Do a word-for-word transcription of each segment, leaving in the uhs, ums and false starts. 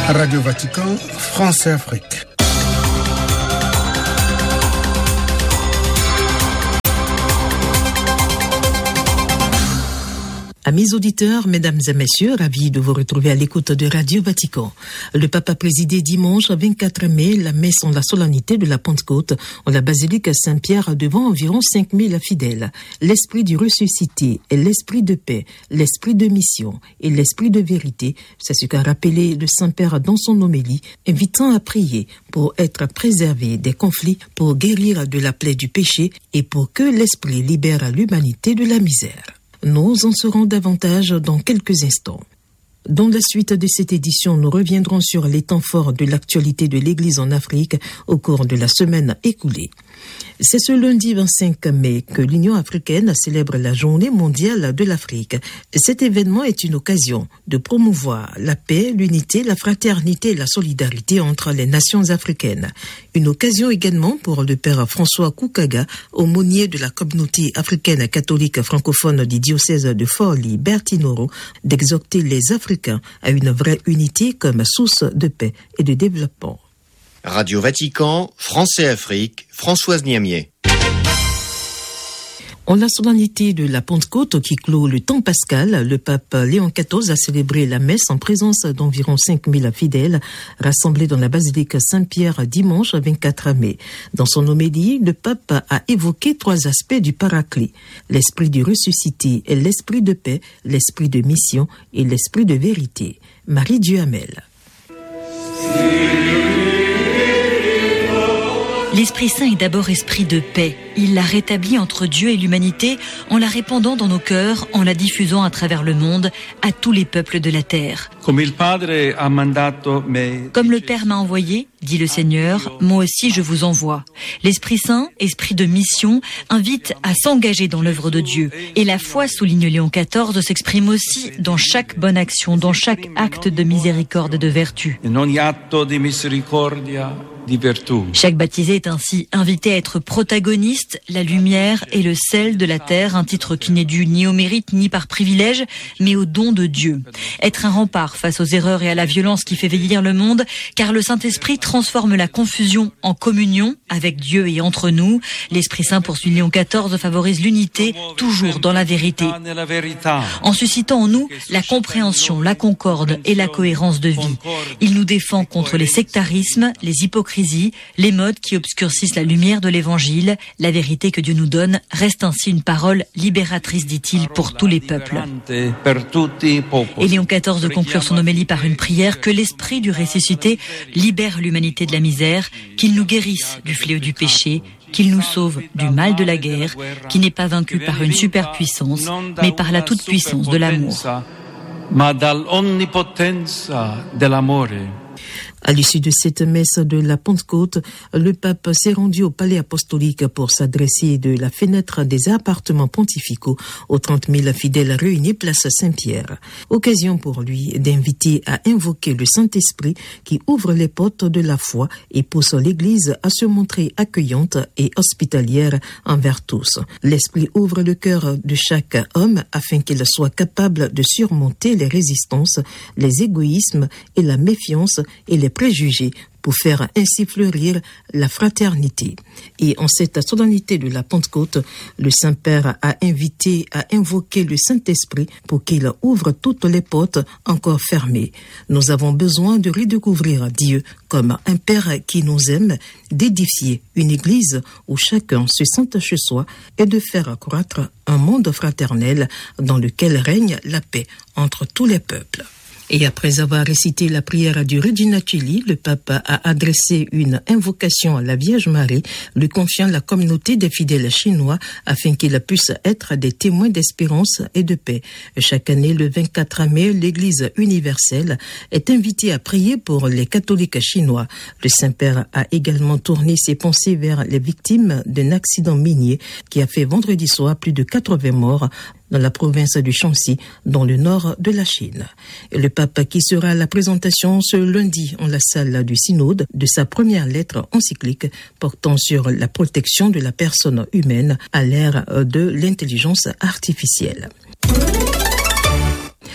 Radio Vatican, France et Afrique. Amis auditeurs, mesdames et messieurs, ravis de vous retrouver à l'écoute de Radio Vatican. Le pape a présidé dimanche vingt-quatre mai la messe en la solennité de la Pentecôte en la basilique Saint-Pierre devant environ cinq mille fidèles. L'esprit du ressuscité et l'esprit de paix, l'esprit de mission et l'esprit de vérité, c'est ce qu'a rappelé le Saint-Père dans son homélie, invitant à prier pour être préservé des conflits, pour guérir de la plaie du péché et pour que l'esprit libère l'humanité de la misère. Nous en saurons davantage dans quelques instants. Dans la suite de cette édition, nous reviendrons sur les temps forts de l'actualité de l'Église en Afrique au cours de la semaine écoulée. C'est ce lundi vingt-cinq mai que l'Union africaine célèbre la Journée mondiale de l'Afrique. Cet événement est une occasion de promouvoir la paix, l'unité, la fraternité et la solidarité entre les nations africaines. Une occasion également pour le père François Koukaga, aumônier de la communauté africaine catholique francophone du diocèse de Forli-Bertinoro, d'exhorter les Africains à une vraie unité comme source de paix et de développement. Radio Vatican, France et Afrique, Françoise Niamier. En la solennité de la Pentecôte qui clôt le temps pascal, le pape Léon quatorze a célébré la messe en présence d'environ cinq mille fidèles rassemblés dans la basilique Saint-Pierre dimanche vingt-quatre mai. Dans son homélie, le pape a évoqué trois aspects du paraclet: l'esprit du ressuscité, l'esprit de paix, l'esprit de mission et l'esprit de vérité. Marie Duhamel. L'Esprit Saint est d'abord esprit de paix. Il l'a rétabli entre Dieu et l'humanité en la répandant dans nos cœurs, en la diffusant à travers le monde, à tous les peuples de la terre. Comme le Père m'a envoyé, dit le Seigneur, moi aussi je vous envoie. L'Esprit Saint, esprit de mission, invite à s'engager dans l'œuvre de Dieu. Et la foi, souligne Léon quatorze, s'exprime aussi dans chaque bonne action, dans chaque acte de miséricorde et de vertu. Chaque baptisé est ainsi invité à être protagoniste, la lumière et le sel de la terre, un titre qui n'est dû ni au mérite ni par privilège, mais au don de Dieu. Être un rempart face aux erreurs et à la violence qui fait vieillir le monde, car le Saint-Esprit transforme la confusion en communion avec Dieu et entre nous. L'Esprit Saint, poursuit Léon quatorze, favorise l'unité, toujours dans la vérité, en suscitant en nous la compréhension, la concorde et la cohérence de vie. Il nous défend contre les sectarismes, les hypocrisies, les modes qui obscurcissent la lumière de l'Évangile. La vérité que Dieu nous donne reste ainsi une parole libératrice, dit-il, pour tous les peuples. Et Léon quatorze de conclure son homélie par une prière: que l'Esprit du ressuscité libère l'humanité de la misère, qu'il nous guérisse du fléau du péché, qu'il nous sauve du mal de la guerre, qui n'est pas vaincu par une superpuissance, mais par la toute-puissance de l'amour. À l'issue de cette messe de la Pentecôte, le pape s'est rendu au palais apostolique pour s'adresser de la fenêtre des appartements pontificaux aux trente mille fidèles réunis place Saint-Pierre. Occasion pour lui d'inviter à invoquer le Saint-Esprit qui ouvre les portes de la foi et pousse l'Église à se montrer accueillante et hospitalière envers tous. L'Esprit ouvre le cœur de chaque homme afin qu'il soit capable de surmonter les résistances, les égoïsmes et la méfiance et les préjugés pour faire ainsi fleurir la fraternité. Et en cette solennité de la Pentecôte, le Saint-Père a invité à invoquer le Saint-Esprit pour qu'il ouvre toutes les portes encore fermées. Nous avons besoin de redécouvrir Dieu comme un Père qui nous aime, d'édifier une Église où chacun se sente chez soi et de faire croître un monde fraternel dans lequel règne la paix entre tous les peuples. Et après avoir récité la prière du Regina Coeli, le pape a adressé une invocation à la Vierge Marie, lui confiant la communauté des fidèles chinois afin qu'ils puissent être des témoins d'espérance et de paix. Chaque année, le vingt-quatre mai, l'Église universelle est invitée à prier pour les catholiques chinois. Le Saint-Père a également tourné ses pensées vers les victimes d'un accident minier qui a fait vendredi soir plus de quatre-vingts morts dans la province du Shanxi, dans le nord de la Chine. Et le pape qui sera à la présentation ce lundi en la salle du synode de sa première lettre encyclique portant sur la protection de la personne humaine à l'ère de l'intelligence artificielle.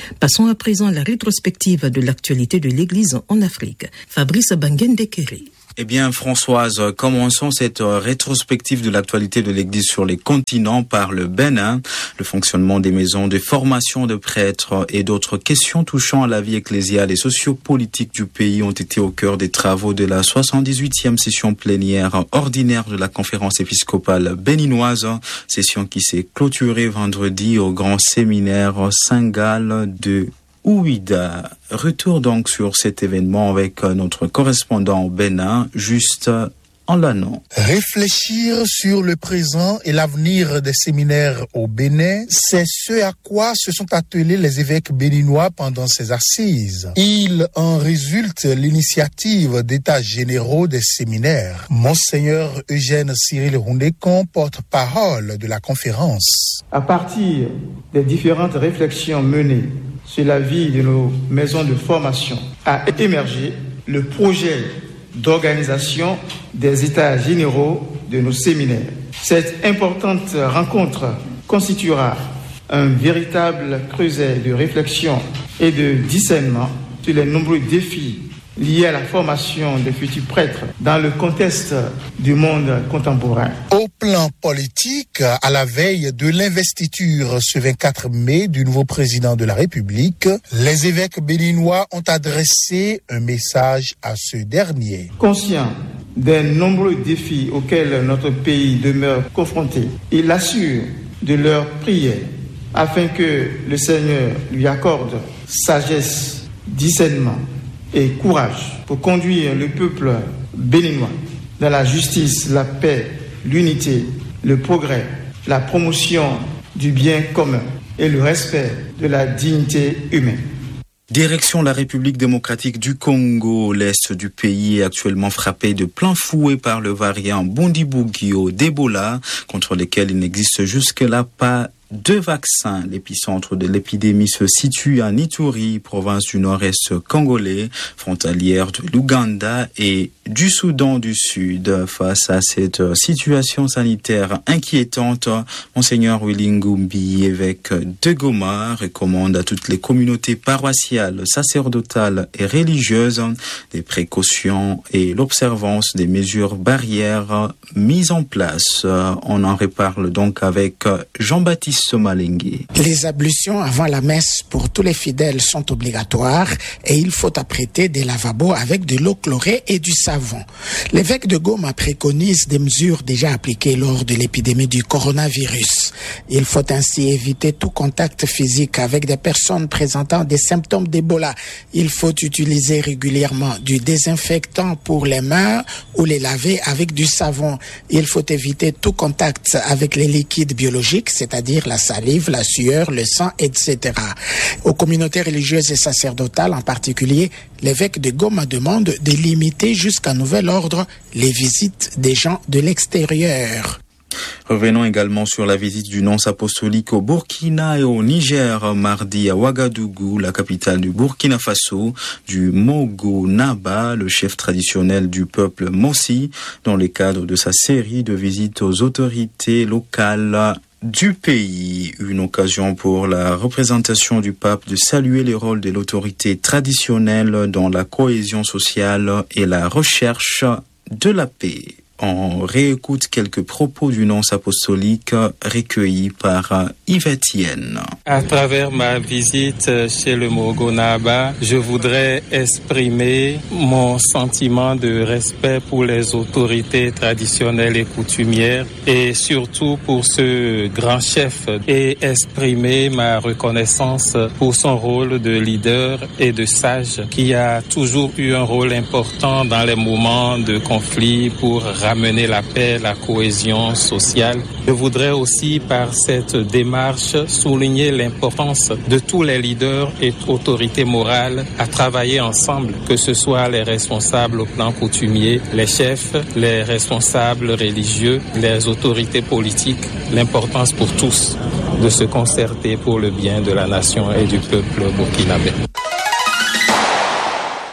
Passons à présent à la rétrospective de l'actualité de l'Église en Afrique. Fabrice Bangendekere. Eh bien, Françoise, commençons cette rétrospective de l'actualité de l'Église sur les continents par le Bénin. Le fonctionnement des maisons de formation de prêtres et d'autres questions touchant à la vie ecclésiale et sociopolitique du pays ont été au cœur des travaux de la soixante-dix-huitième session plénière ordinaire de la conférence épiscopale béninoise, session qui s'est clôturée vendredi au grand séminaire Saint-Gall de Ouida. Retour donc sur cet événement avec notre correspondant au Bénin, Juste Anlano. Réfléchir sur le présent et l'avenir des séminaires au Bénin, c'est ce à quoi se sont attelés les évêques béninois pendant ces assises. Il en résulte l'initiative d'états généraux des séminaires. Monseigneur Eugène Cyril Rundécon, porte-parole de la conférence. À partir des différentes réflexions menées sur la vie de nos maisons de formation, a émergé le projet d'organisation des états généraux de nos séminaires. Cette importante rencontre constituera un véritable creuset de réflexion et de discernement sur les nombreux défis liés à la formation des futurs prêtres dans le contexte du monde contemporain. Au plan politique, à la veille de l'investiture ce vingt-quatre mai du nouveau président de la République, les évêques béninois ont adressé un message à ce dernier. Conscient des nombreux défis auxquels notre pays demeure confronté, il assure de leur prière afin que le Seigneur lui accorde sagesse, discernement et courage pour conduire le peuple béninois dans la justice, la paix, l'unité, le progrès, la promotion du bien commun et le respect de la dignité humaine. Direction la République démocratique du Congo, l'est du pays est actuellement frappé de plein fouet par le variant Bundibugyo d'Ebola, contre lequel il n'existe jusque-là pas de vaccins. L'épicentre de l'épidémie se situe à Ituri, province du nord-est congolais, frontalière de l'Ouganda et du Soudan du Sud. Face à cette situation sanitaire inquiétante, Monseigneur Willy Ngumbi, évêque de Goma, recommande à toutes les communautés paroissiales, sacerdotales et religieuses des précautions et l'observance des mesures barrières mises en place. On en reparle donc avec Jean-Baptiste Somalingui. Les ablutions avant la messe pour tous les fidèles sont obligatoires et il faut apprêter des lavabos avec de l'eau chlorée et du savon. L'évêque de Goma préconise des mesures déjà appliquées lors de l'épidémie du coronavirus. Il faut ainsi éviter tout contact physique avec des personnes présentant des symptômes d'Ebola. Il faut utiliser régulièrement du désinfectant pour les mains ou les laver avec du savon. Il faut éviter tout contact avec les liquides biologiques, c'est-à-dire la salive, la sueur, le sang, et cetera. Aux communautés religieuses et sacerdotales en particulier, l'évêque de Goma demande de limiter jusqu'à nouvel ordre les visites des gens de l'extérieur. Revenons également sur la visite du nonce apostolique au Burkina et au Niger mardi à Ouagadougou, la capitale du Burkina Faso, du Mogo Naba, le chef traditionnel du peuple Mossi, dans le cadre de sa série de visites aux autorités locales du pays. Une occasion pour la représentation du pape de saluer les rôles de l'autorité traditionnelle dans la cohésion sociale et la recherche de la paix. On réécoute quelques propos du nonce apostolique recueillis par Yvette Yen. À travers ma visite chez le Mogo Naba, je voudrais exprimer mon sentiment de respect pour les autorités traditionnelles et coutumières et surtout pour ce grand chef et exprimer ma reconnaissance pour son rôle de leader et de sage qui a toujours eu un rôle important dans les moments de conflit pour amener la paix, la cohésion sociale. Je voudrais aussi, par cette démarche, souligner l'importance de tous les leaders et autorités morales à travailler ensemble, que ce soit les responsables au plan coutumier, les chefs, les responsables religieux, les autorités politiques. L'importance pour tous de se concerter pour le bien de la nation et du peuple burkinabé.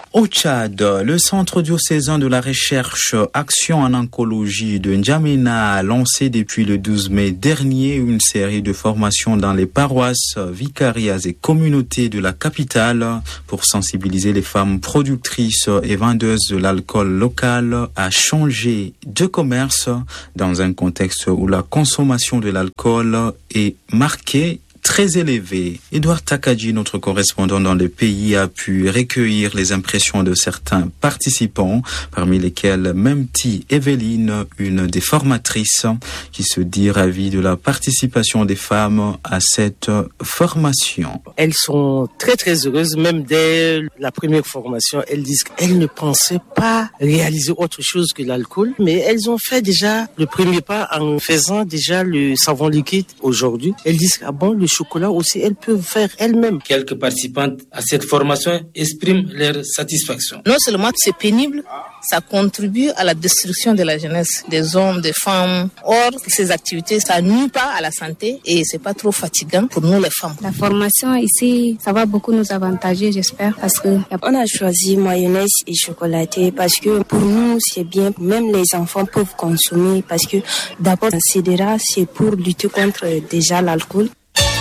Au Tchad, le Centre diocésain de la recherche Action en oncologie de N'Djamena a lancé depuis le douze mai dernier une série de formations dans les paroisses, vicariats et communautés de la capitale pour sensibiliser les femmes productrices et vendeuses de l'alcool local à changer de commerce dans un contexte où la consommation de l'alcool est marquée très élevé. Edouard Takadji, notre correspondant dans le pays, a pu recueillir les impressions de certains participants, parmi lesquels Memti Evelyne, une des formatrices, qui se dit ravie de la participation des femmes à cette formation. Elles sont très très heureuses, même dès la première formation, elles disent qu'elles ne pensaient pas réaliser autre chose que l'alcool, mais elles ont fait déjà le premier pas en faisant déjà le savon liquide aujourd'hui. Elles disent ah bon, le chocolat aussi, elles peuvent faire elles-mêmes. Quelques participantes à cette formation expriment leur satisfaction. Non seulement c'est pénible, ça contribue à la destruction de la jeunesse, des hommes, des femmes. Or, ces activités, ça nuit pas à la santé et c'est pas trop fatigant pour nous les femmes. La formation ici, ça va beaucoup nous avantager, j'espère, parce que on a choisi mayonnaise et chocolaté parce que pour nous c'est bien, même les enfants peuvent consommer parce que d'abord, C D R A, c'est pour lutter contre déjà l'alcool.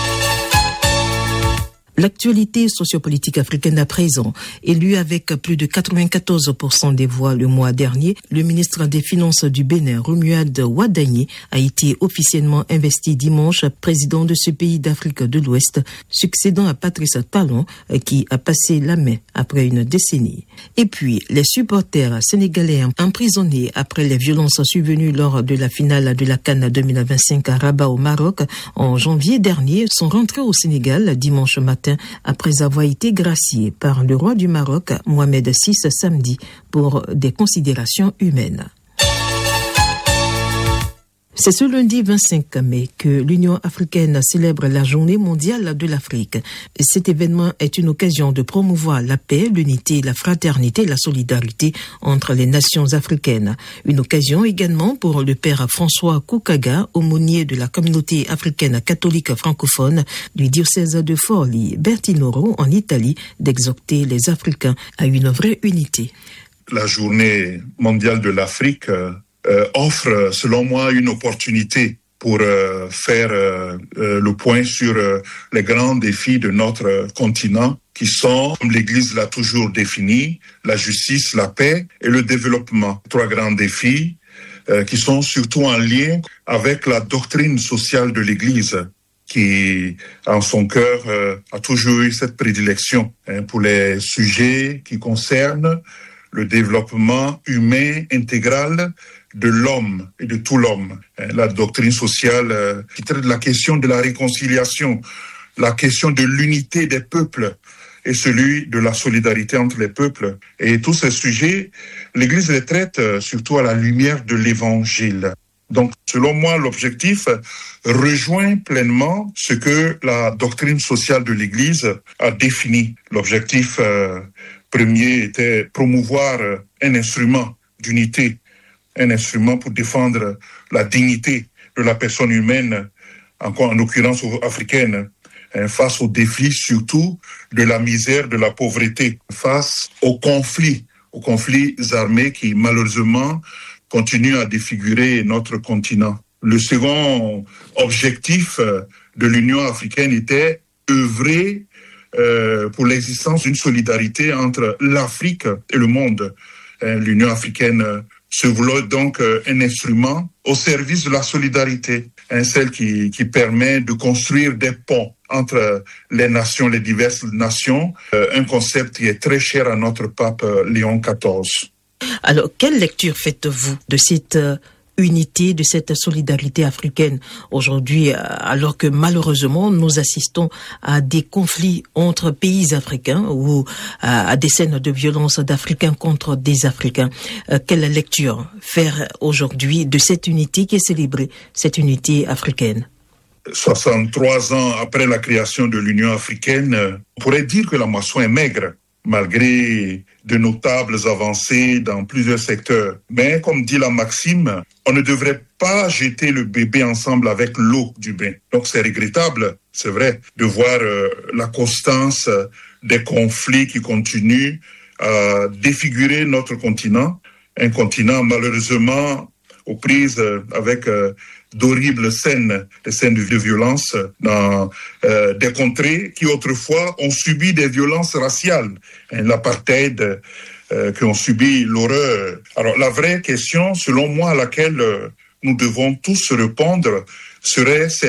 L'actualité sociopolitique africaine à présent, élu avec plus de quatre-vingt-quatorze pour cent des voix le mois dernier, le ministre des Finances du Bénin, Romuald Wadagné, a été officiellement investi dimanche président de ce pays d'Afrique de l'Ouest, succédant à Patrice Talon, qui a passé la main après une décennie. Et puis, les supporters sénégalais emprisonnés après les violences survenues lors de la finale de la CAN deux mille vingt-cinq à Rabat au Maroc en janvier dernier sont rentrés au Sénégal dimanche matin après avoir été graciés par le roi du Maroc, Mohamed six, samedi, pour des considérations humaines. C'est ce lundi vingt-cinq mai que l'Union africaine célèbre la Journée mondiale de l'Afrique. Cet événement est une occasion de promouvoir la paix, l'unité, la fraternité et la solidarité entre les nations africaines. Une occasion également pour le père François Koukaga, aumônier de la communauté africaine catholique francophone du diocèse de Forlì-Bertinoro en Italie, d'exhorter les Africains à une vraie unité. La Journée mondiale de l'Afrique Euh, offre, selon moi, une opportunité pour euh, faire euh, euh, le point sur euh, les grands défis de notre euh, continent, qui sont, comme l'Église l'a toujours défini, la justice, la paix et le développement. Trois grands défis euh, qui sont surtout en lien avec la doctrine sociale de l'Église, qui, en son cœur, euh, a toujours eu cette prédilection hein, pour les sujets qui concernent le développement humain intégral de l'homme et de tout l'homme. La doctrine sociale euh, qui traite de la question de la réconciliation, la question de l'unité des peuples et celui de la solidarité entre les peuples. Et tous ces sujets, l'Église les traite euh, surtout à la lumière de l'Évangile. Donc, selon moi, l'objectif rejoint pleinement ce que la doctrine sociale de l'Église a défini. L'objectif euh, premier était promouvoir un instrument d'unité, un instrument pour défendre la dignité de la personne humaine, encore en l'occurrence africaine, hein, face aux défis surtout de la misère, de la pauvreté, face aux conflits, aux conflits armés qui malheureusement continuent à défigurer notre continent. Le second objectif de l'Union africaine était œuvrer euh, pour l'existence d'une solidarité entre l'Afrique et le monde. Hein, l'Union africaine se voulait donc euh, un instrument au service de la solidarité, hein, celle qui, qui permet de construire des ponts entre les nations, les diverses nations, euh, un concept qui est très cher à notre pape euh, Léon quatorze. Alors, quelle lecture faites-vous de cette euh, unité, de cette solidarité africaine aujourd'hui, euh, alors que malheureusement nous assistons à des conflits entre pays africains ou à, à des scènes de violence d'Africains contre des Africains? Euh, quelle lecture faire aujourd'hui de cette unité qui est célébrée, cette unité africaine? soixante-trois ans après la création de l'Union africaine, on pourrait dire que la moisson est maigre, malgré de notables avancées dans plusieurs secteurs. Mais comme dit la maxime, on ne devrait pas jeter le bébé ensemble avec l'eau du bain. Donc c'est regrettable, c'est vrai, de voir euh, la constance des conflits qui continuent à défigurer notre continent, un continent malheureusement aux prises avec euh, d'horribles scènes, des scènes de, de violence dans euh, des contrées qui autrefois ont subi des violences raciales, hein, l'apartheid, euh, qui ont subi l'horreur. Alors la vraie question, selon moi, à laquelle euh, nous devons tous répondre, serait